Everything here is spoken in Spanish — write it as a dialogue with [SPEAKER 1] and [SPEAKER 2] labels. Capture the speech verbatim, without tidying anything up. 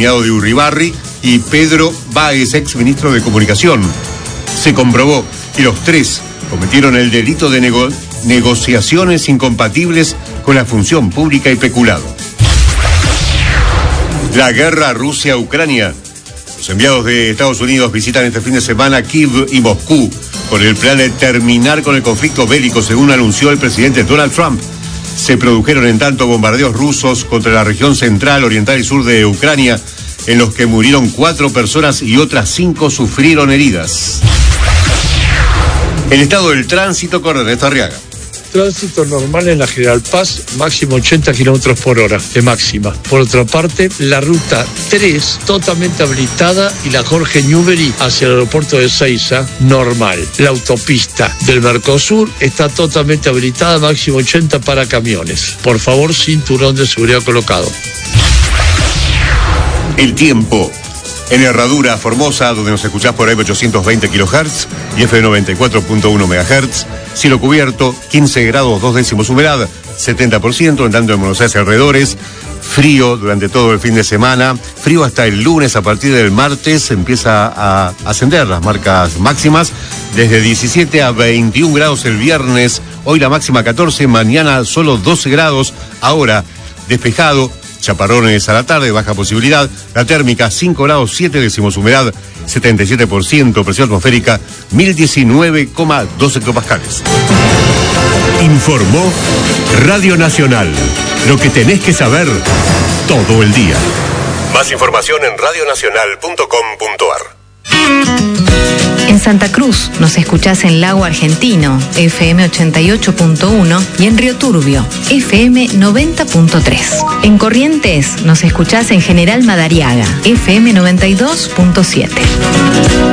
[SPEAKER 1] cuñado de Uribarri, y Pedro Báez, ex ministro de Comunicación. Se comprobó que los tres cometieron el delito de nego- negociaciones incompatibles con la función pública y peculado. La guerra Rusia-Ucrania. Los enviados de Estados Unidos visitan este fin de semana Kiev y Moscú con el plan de terminar con el conflicto bélico, según anunció el presidente Donald Trump. Se produjeron en tanto bombardeos rusos contra la región central, oriental y sur de Ucrania, en los que murieron cuatro personas y otras cinco sufrieron heridas. El estado del tránsito con Ernesto Arriaga.
[SPEAKER 2] Tránsito normal en la General Paz, máximo ochenta kilómetros por hora de máxima. Por otra parte, la ruta tres, totalmente habilitada, y la Jorge Newbery hacia el aeropuerto de Ezeiza, normal. La autopista del Mercosur está totalmente habilitada, máximo ochenta para camiones. Por favor, cinturón de seguridad colocado.
[SPEAKER 1] El tiempo. En Herradura, Formosa, donde nos escuchás por A M ochocientos veinte kilohertz y F noventa y cuatro punto uno megahertz. Cielo cubierto, quince grados, dos décimos humedad, setenta por ciento, en tanto en Buenos Aires y alrededores. Frío durante todo el fin de semana, frío hasta el lunes. A partir del martes empieza a ascender las marcas máximas, desde diecisiete a veintiún grados el viernes, hoy la máxima catorce, mañana solo doce grados, ahora despejado, chaparrones a la tarde, baja posibilidad, la térmica cinco grados, siete décimos humedad, setenta y siete por ciento, presión atmosférica mil diecinueve coma dos hectopascales.
[SPEAKER 3] Informó Radio Nacional. Lo que tenés que saber todo el día.
[SPEAKER 1] Más información en radio nacional punto com punto ar.
[SPEAKER 4] En Santa Cruz nos escuchás en Lago Argentino, F M ochenta y ocho punto uno, y en Río Turbio, F M noventa punto tres. En Corrientes nos escuchás en General Madariaga, F M noventa y dos punto siete.